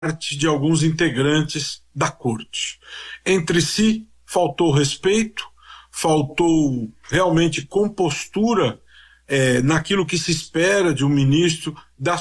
parte de alguns integrantes da corte. Entre si, faltou respeito, faltou realmente compostura naquilo que se espera de um ministro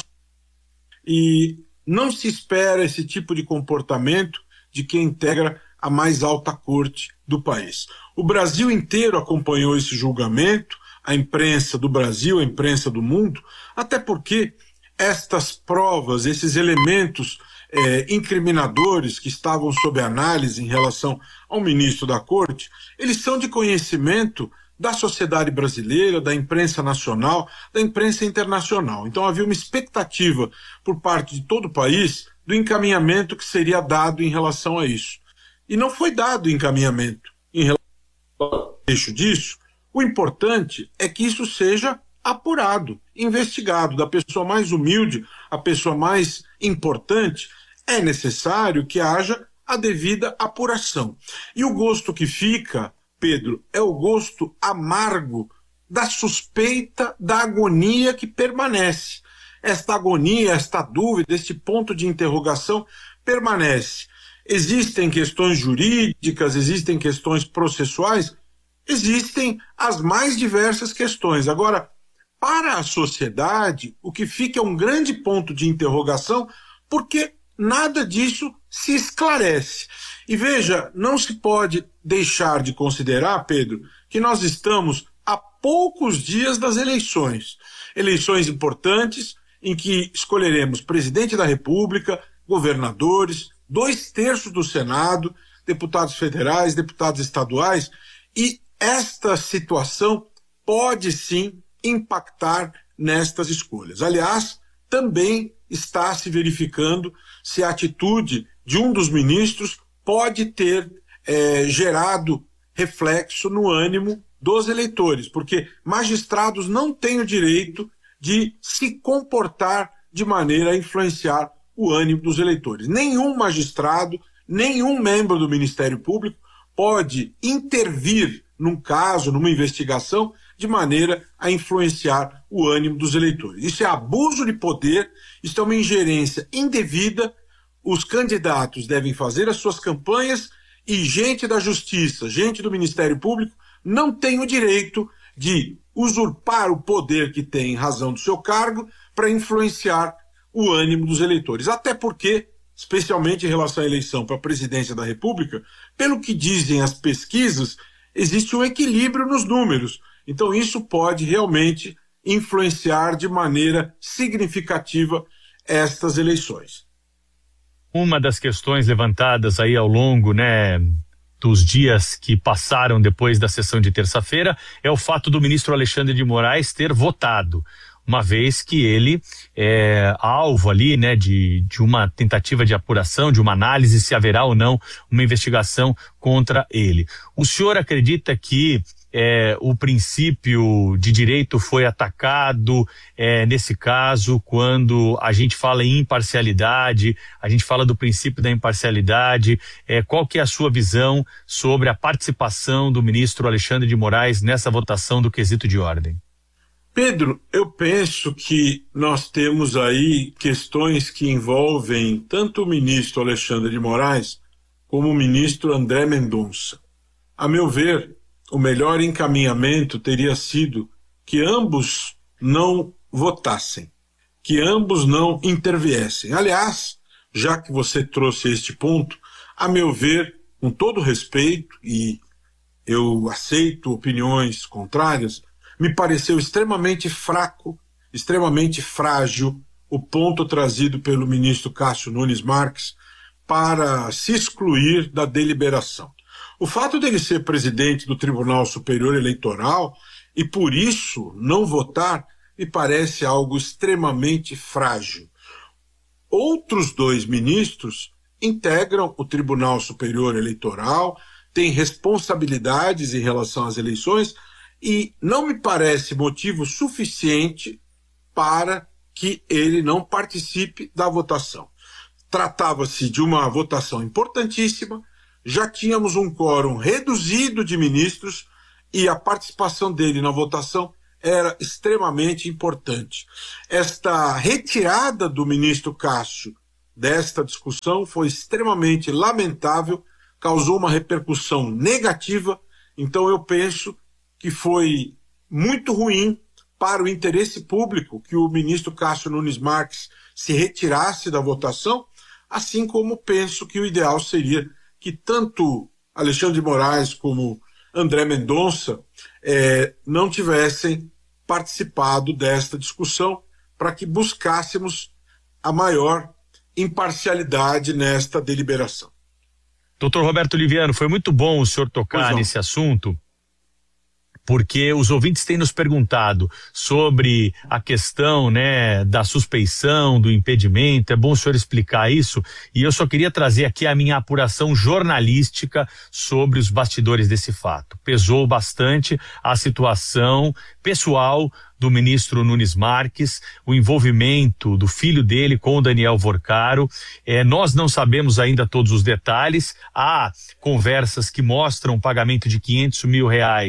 e não se espera esse tipo de comportamento de quem integra a mais alta corte do país. O Brasil inteiro acompanhou esse julgamento, a imprensa do Brasil, a imprensa do mundo, até porque estas provas, esses elementos incriminadores que estavam sob análise em relação ao ministro da corte, eles são de conhecimento da sociedade brasileira, da imprensa nacional, da imprensa internacional. Então havia uma expectativa por parte de todo o país do encaminhamento que seria dado em relação a isso. E não foi dado encaminhamento em relação ao eixo disso. O importante é que isso seja apurado, investigado, da pessoa mais humilde à pessoa mais importante. É necessário que haja a devida apuração. E o gosto que fica, Pedro, é o gosto amargo da suspeita, da agonia que permanece. Esta agonia, esta dúvida, este ponto de interrogação permanece. Existem questões jurídicas, existem questões processuais, existem as mais diversas questões. Agora, para a sociedade, o que fica é um grande ponto de interrogação, porque nada disso se esclarece. E veja, não se pode deixar de considerar, Pedro, que nós estamos a poucos dias das eleições. Eleições importantes em que escolheremos presidente da República, governadores, 2/3 do Senado, deputados federais, deputados estaduais, e esta situação pode sim impactar nestas escolhas. Aliás, também está se verificando se a atitude de um dos ministros pode ter gerado reflexo no ânimo dos eleitores, porque magistrados não têm o direito de se comportar de maneira a influenciar o ânimo dos eleitores. Nenhum magistrado, nenhum membro do Ministério Público pode intervir num caso, numa investigação, de maneira a influenciar o ânimo dos eleitores. Isso é abuso de poder, isso é uma ingerência indevida. Os candidatos devem fazer as suas campanhas e gente da Justiça, gente do Ministério Público, não tem o direito de usurpar o poder que tem em razão do seu cargo para influenciar o ânimo dos eleitores. Até porque, especialmente em relação à eleição para a presidência da República, pelo que dizem as pesquisas, existe um equilíbrio nos números. Então isso pode realmente influenciar de maneira significativa estas eleições. Uma das questões levantadas aí ao longo, dos dias que passaram depois da sessão de terça-feira é o fato do ministro Alexandre de Moraes ter votado, uma vez que ele é alvo ali, de uma tentativa de apuração, de uma análise se haverá ou não uma investigação contra ele. O senhor acredita que o princípio de direito foi atacado nesse caso, quando a gente fala em imparcialidade, a gente fala do princípio da imparcialidade? Qual que é a sua visão sobre a participação do ministro Alexandre de Moraes nessa votação do quesito de ordem? Pedro, eu penso que nós temos aí questões que envolvem tanto o ministro Alexandre de Moraes como o ministro André Mendonça. A meu ver, o melhor encaminhamento teria sido que ambos não votassem, que ambos não interviessem. Aliás, já que você trouxe este ponto, a meu ver, com todo respeito, e eu aceito opiniões contrárias, me pareceu extremamente fraco, extremamente frágil o ponto trazido pelo ministro Cássio Nunes Marques para se excluir da deliberação. O fato dele ser presidente do Tribunal Superior Eleitoral e, por isso, não votar, me parece algo extremamente frágil. Outros 2 ministros integram o Tribunal Superior Eleitoral, têm responsabilidades em relação às eleições e não me parece motivo suficiente para que ele não participe da votação. Tratava-se de uma votação importantíssima, já tínhamos um quórum reduzido de ministros e a participação dele na votação era extremamente importante. Esta retirada do ministro Cássio desta discussão foi extremamente lamentável, causou uma repercussão negativa. Então eu penso que foi muito ruim para o interesse público que o ministro Cássio Nunes Marques se retirasse da votação, assim como penso que o ideal seria que tanto Alexandre de Moraes como André Mendonça não tivessem participado desta discussão, para que buscássemos a maior imparcialidade nesta deliberação. Doutor Roberto Liviano, foi muito bom o senhor tocar nesse assunto, porque os ouvintes têm nos perguntado sobre a questão, né, da suspeição, do impedimento. É bom o senhor explicar isso, e eu só queria trazer aqui a minha apuração jornalística sobre os bastidores desse fato. Pesou bastante a situação pessoal do ministro Nunes Marques, o envolvimento do filho dele com o Daniel Vorcaro. Nós não sabemos ainda todos os detalhes. Há conversas que mostram um pagamento de R$500 mil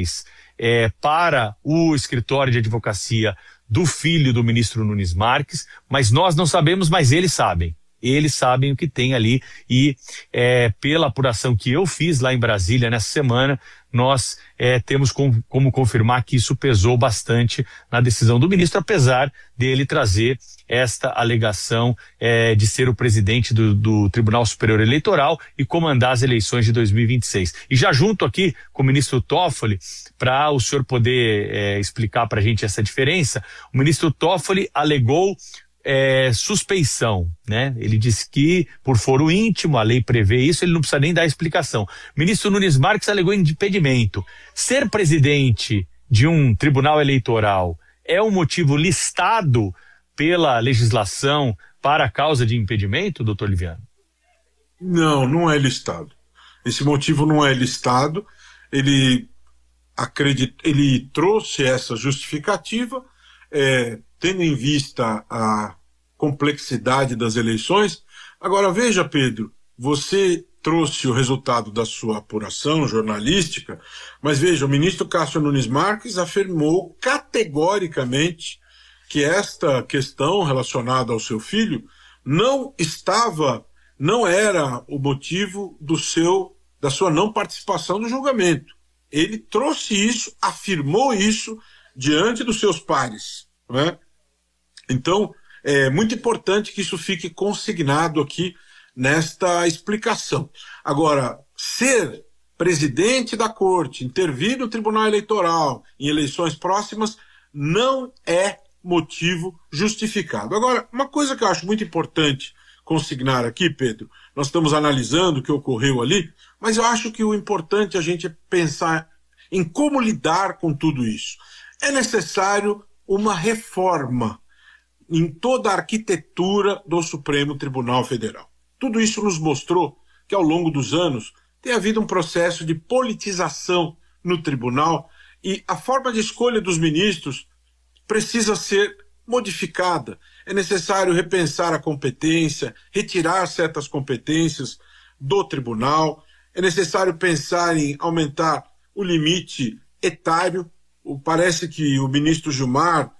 para o escritório de advocacia do filho do ministro Nunes Marques, mas nós não sabemos, mas eles sabem. Eles sabem o que tem ali, e pela apuração que eu fiz lá em Brasília nessa semana, nós temos como confirmar que isso pesou bastante na decisão do ministro, apesar dele trazer esta alegação de ser o presidente do Tribunal Superior Eleitoral e comandar as eleições de 2026. E já junto aqui com o ministro Toffoli, para o senhor poder explicar para a gente essa diferença, o ministro Toffoli alegou suspeição, né? Ele disse que por foro íntimo, a lei prevê isso, ele não precisa nem dar explicação. O ministro Nunes Marques alegou impedimento. Ser presidente de um tribunal eleitoral é um motivo listado pela legislação para a causa de impedimento, doutor Liviano? Não, não é listado. Esse motivo não é listado. Ele trouxe essa justificativa, tendo em vista a complexidade das eleições. Agora, veja, Pedro, você trouxe o resultado da sua apuração jornalística, mas veja, o ministro Cássio Nunes Marques afirmou categoricamente que esta questão relacionada ao seu filho não era o motivo da sua não participação no julgamento. Ele trouxe isso, afirmou isso diante dos seus pares, né? Então, é muito importante que isso fique consignado aqui nesta explicação. Agora, ser presidente da corte, intervir no Tribunal Eleitoral em eleições próximas, não é motivo justificado. Agora, uma coisa que eu acho muito importante consignar aqui, Pedro, nós estamos analisando o que ocorreu ali, mas eu acho que o importante é a gente pensar em como lidar com tudo isso. É necessário uma reforma em toda a arquitetura do Supremo Tribunal Federal. Tudo isso nos mostrou que ao longo dos anos tem havido um processo de politização no tribunal, e a forma de escolha dos ministros precisa ser modificada. É necessário repensar a competência, retirar certas competências do tribunal. É necessário pensar em aumentar o limite etário. Parece que o ministro Gilmar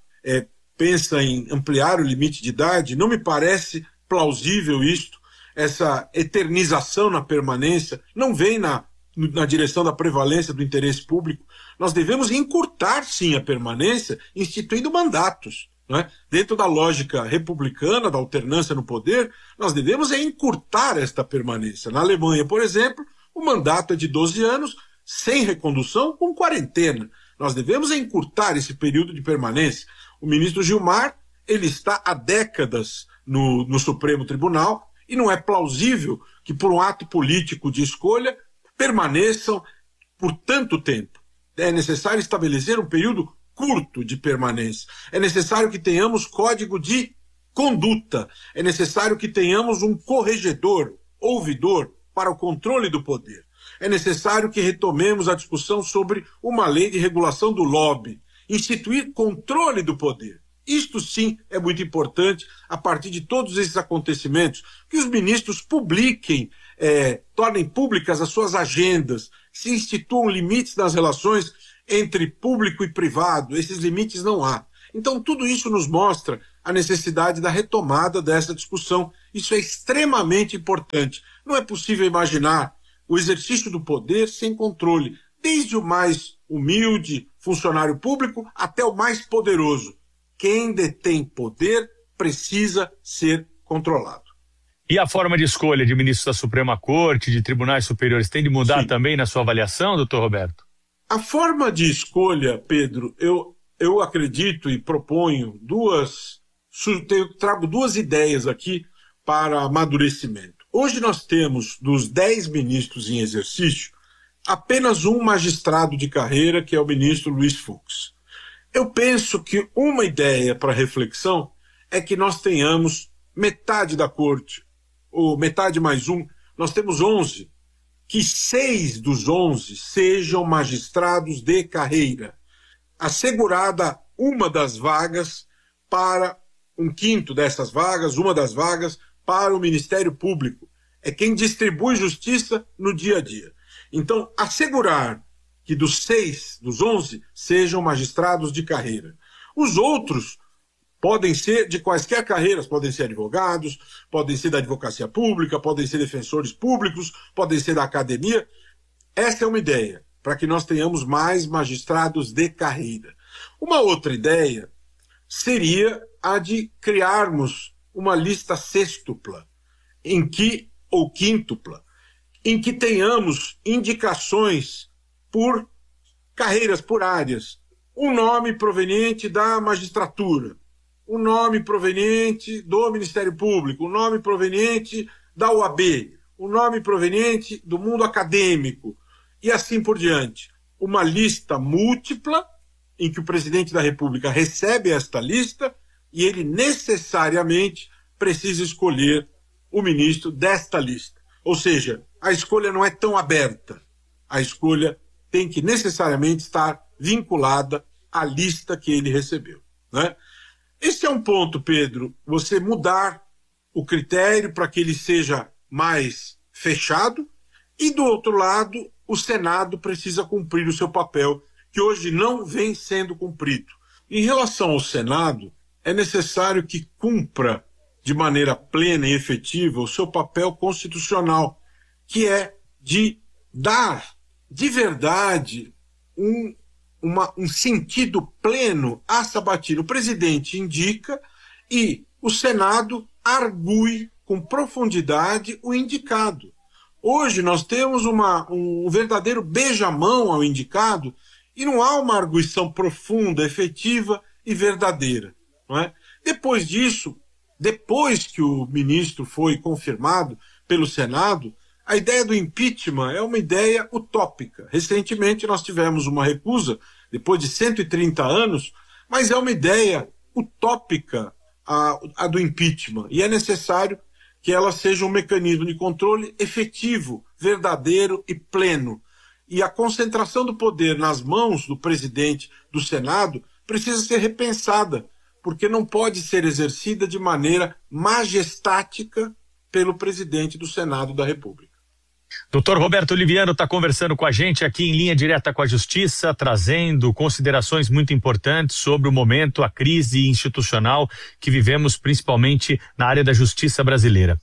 pensa em ampliar o limite de idade. Não me parece plausível isto. Essa eternização na permanência não vem na direção da prevalência do interesse público. Nós devemos encurtar, sim, a permanência, instituindo mandatos, não é? Dentro da lógica republicana, da alternância no poder, nós devemos encurtar esta permanência. Na Alemanha, por exemplo, o mandato é de 12 anos, sem recondução, com quarentena. Nós devemos encurtar esse período de permanência. O ministro Gilmar, ele está há décadas no Supremo Tribunal, e não é plausível que, por um ato político de escolha, permaneçam por tanto tempo. É necessário estabelecer um período curto de permanência. É necessário que tenhamos código de conduta. É necessário que tenhamos um corregedor, ouvidor, para o controle do poder. É necessário que retomemos a discussão sobre uma lei de regulação do lobby, instituir controle do poder. Isto sim é muito importante a partir de todos esses acontecimentos, que os ministros publiquem, tornem públicas as suas agendas, se instituam limites nas relações entre público e privado. Esses limites não há. Então, tudo isso nos mostra a necessidade da retomada dessa discussão. Isso é extremamente importante. Não é possível imaginar o exercício do poder sem controle, desde o mais humilde funcionário público até o mais poderoso. Quem detém poder precisa ser controlado. E a forma de escolha de ministros da Suprema Corte, de tribunais superiores, tem de mudar Sim. Também na sua avaliação, doutor Roberto? A forma de escolha, Pedro, eu acredito e proponho trago duas ideias aqui para amadurecimento. Hoje nós temos, dos 10 ministros em exercício, apenas um magistrado de carreira, que é o ministro Luiz Fux. Eu penso que uma ideia para reflexão é que nós tenhamos metade da corte, ou metade mais um, nós temos 11, que 6 dos 11 sejam magistrados de carreira, assegurada uma das vagas para um quinto dessas vagas, uma das vagas para o Ministério Público. É quem distribui justiça no dia a dia. Então, assegurar que dos 6, dos 11, sejam magistrados de carreira. Os outros podem ser de quaisquer carreiras, podem ser advogados, podem ser da advocacia pública, podem ser defensores públicos, podem ser da academia. Essa é uma ideia, para que nós tenhamos mais magistrados de carreira. Uma outra ideia seria a de criarmos uma lista sextupla, ou quíntupla, em que tenhamos indicações por carreiras, por áreas. Um nome proveniente da magistratura, um nome proveniente do Ministério Público, um nome proveniente da OAB, um nome proveniente do mundo acadêmico, e assim por diante. Uma lista múltipla, em que o presidente da República recebe esta lista e ele necessariamente precisa escolher o ministro desta lista. Ou seja, a escolha não é tão aberta. A escolha tem que necessariamente estar vinculada à lista que ele recebeu, né? Esse é um ponto, Pedro, você mudar o critério para que ele seja mais fechado, e do outro lado, o Senado precisa cumprir o seu papel, que hoje não vem sendo cumprido. Em relação ao Senado, é necessário que cumpra de maneira plena e efetiva o seu papel constitucional, que é de dar de verdade um sentido pleno à sabatina. O presidente indica e o Senado argue com profundidade o indicado. Hoje nós temos um verdadeiro beijamão ao indicado e não há uma arguição profunda, efetiva e verdadeira, não é? Depois disso, depois que o ministro foi confirmado pelo Senado, a ideia do impeachment é uma ideia utópica. Recentemente nós tivemos uma recusa, depois de 130 anos, mas é uma ideia utópica a do impeachment. E é necessário que ela seja um mecanismo de controle efetivo, verdadeiro e pleno. E a concentração do poder nas mãos do presidente do Senado precisa ser repensada, porque não pode ser exercida de maneira majestática pelo presidente do Senado da República. Doutor Roberto Oliviano está conversando com a gente aqui em Linha Direta com a Justiça, trazendo considerações muito importantes sobre o momento, a crise institucional que vivemos principalmente na área da justiça brasileira.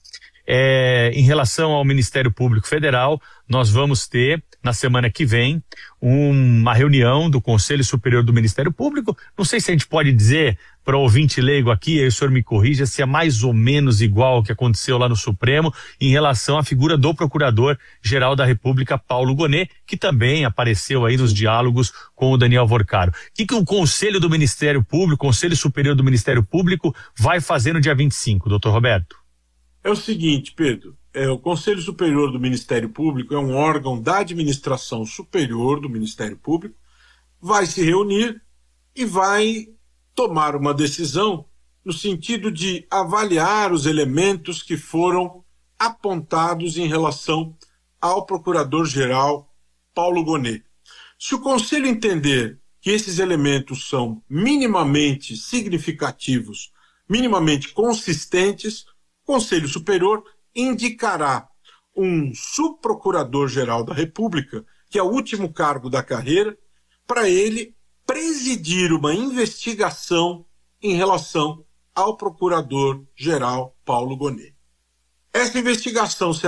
Em relação ao Ministério Público Federal, nós vamos ter, na semana que vem, uma reunião do Conselho Superior do Ministério Público. Não sei se a gente pode dizer, para o ouvinte leigo aqui, aí o senhor me corrija, se é mais ou menos igual ao que aconteceu lá no Supremo em relação à figura do Procurador-Geral da República, Paulo Gonet, que também apareceu aí nos diálogos com o Daniel Worcaro. O que o Conselho do Ministério Público, Conselho Superior do Ministério Público, vai fazer no dia 25, doutor Roberto? É o seguinte, Pedro, o Conselho Superior do Ministério Público é um órgão da administração superior do Ministério Público, vai se reunir e vai tomar uma decisão no sentido de avaliar os elementos que foram apontados em relação ao Procurador-Geral Paulo Gonet. Se o Conselho entender que esses elementos são minimamente significativos, minimamente consistentes, o Conselho Superior indicará um subprocurador-geral da República, que é o último cargo da carreira, para ele presidir uma investigação em relação ao procurador-geral Paulo Gonet. Essa investigação